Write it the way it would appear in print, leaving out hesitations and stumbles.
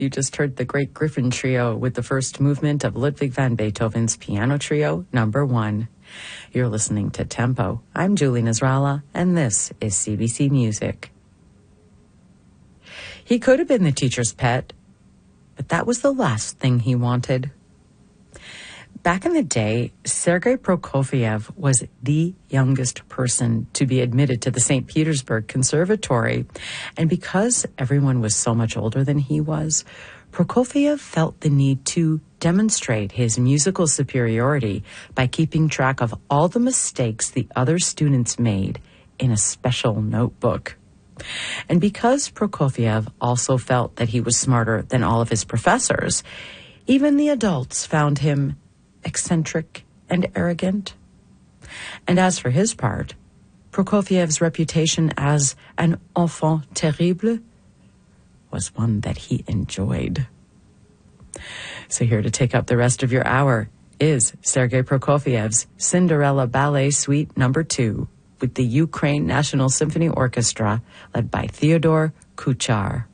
You just heard the Great Griffin Trio with the first movement of Ludwig van Beethoven's Piano Trio No. 1. You're listening to Tempo. I'm Julie Nasrallah, and this is CBC Music. He could have been the teacher's pet, but that was the last thing he wanted. Back in the day, Sergei Prokofiev was the youngest person to be admitted to the St. Petersburg Conservatory. And because everyone was so much older than he was, Prokofiev felt the need to demonstrate his musical superiority by keeping track of all the mistakes the other students made in a special notebook. And because Prokofiev also felt that he was smarter than all of his professors, even the adults found him eccentric and arrogant. And as for his part, Prokofiev's reputation as an enfant terrible was one that he enjoyed. So here to take up the rest of your hour is Sergei Prokofiev's Cinderella Ballet Suite No. 2 with the Ukraine National Symphony Orchestra led by Theodore Kuchar.